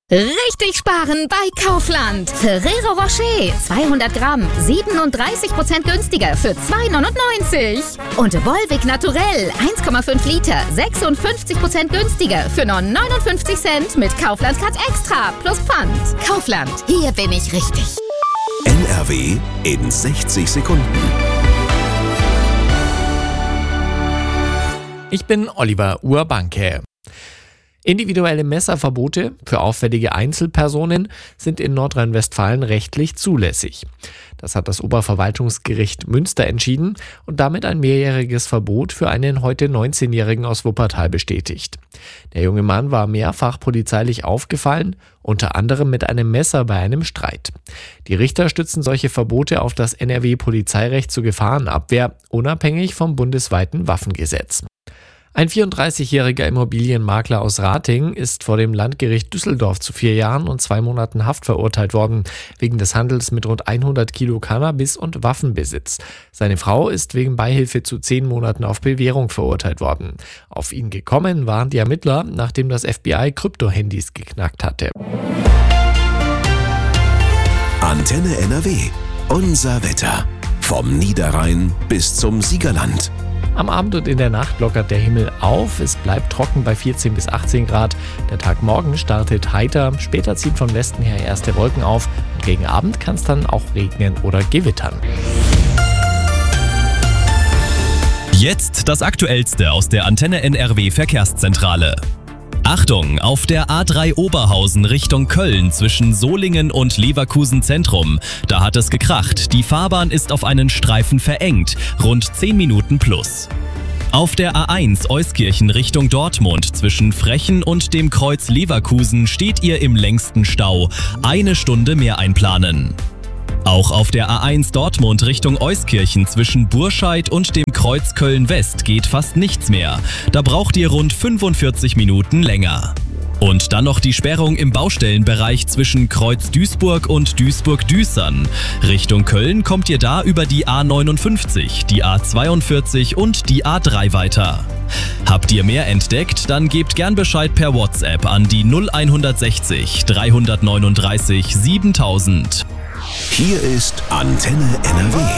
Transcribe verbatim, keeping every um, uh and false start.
Richtig sparen bei Kaufland. Ferrero Rocher zweihundert Gramm, siebenunddreißig Prozent günstiger für zwei neunundneunzig. Und Volvic Naturell eins Komma fünf Liter, sechsundfünfzig Prozent günstiger für nur neunundfünfzig Cent mit Kaufland Cut Extra plus Pfand. Kaufland, hier bin ich richtig. N R W in sechzig Sekunden. Ich bin Oliver Urbanke. Individuelle Messerverbote für auffällige Einzelpersonen sind in Nordrhein-Westfalen rechtlich zulässig. Das hat das Oberverwaltungsgericht Münster entschieden und damit ein mehrjähriges Verbot für einen heute neunzehnjährigen aus Wuppertal bestätigt. Der junge Mann war mehrfach polizeilich aufgefallen, unter anderem mit einem Messer bei einem Streit. Die Richter stützen solche Verbote auf das N R W-Polizeirecht zur Gefahrenabwehr, unabhängig vom bundesweiten Waffengesetz. Ein vierunddreißigjähriger Immobilienmakler aus Ratingen ist vor dem Landgericht Düsseldorf zu vier Jahren und zwei Monaten Haft verurteilt worden, wegen des Handels mit rund hundert Kilo Cannabis und Waffenbesitz. Seine Frau ist wegen Beihilfe zu zehn Monaten auf Bewährung verurteilt worden. Auf ihn gekommen waren die Ermittler, nachdem das F B I Krypto-Handys geknackt hatte. Antenne N R W. Unser Wetter. Vom Niederrhein bis zum Siegerland. Am Abend und in der Nacht lockert der Himmel auf. Es bleibt trocken bei vierzehn bis achtzehn Grad. Der Tag morgen startet heiter. Später ziehen von Westen her erste Wolken auf. Und gegen Abend kann es dann auch regnen oder gewittern. Jetzt das Aktuellste aus der Antenne N R W Verkehrszentrale. Achtung, auf der A drei Oberhausen Richtung Köln zwischen Solingen und Leverkusen Zentrum. Da hat es gekracht. Die Fahrbahn ist auf einen Streifen verengt. Rund zehn Minuten plus. Auf der A eins Euskirchen Richtung Dortmund zwischen Frechen und dem Kreuz Leverkusen steht ihr im längsten Stau. Eine Stunde mehr einplanen. Auch auf der A eins Dortmund Richtung Euskirchen zwischen Burscheid und dem Kreuz Köln-West geht fast nichts mehr. Da braucht ihr rund fünfundvierzig Minuten länger. Und dann noch die Sperrung im Baustellenbereich zwischen Kreuz Duisburg und Duisburg-Düsern. Richtung Köln kommt ihr da über die A neunundfünfzig, die A zweiundvierzig und die A drei weiter. Habt ihr mehr entdeckt, dann gebt gern Bescheid per WhatsApp an die null hundertsechzig dreihundertneununddreißig siebentausend. Hier ist Antenne N R W.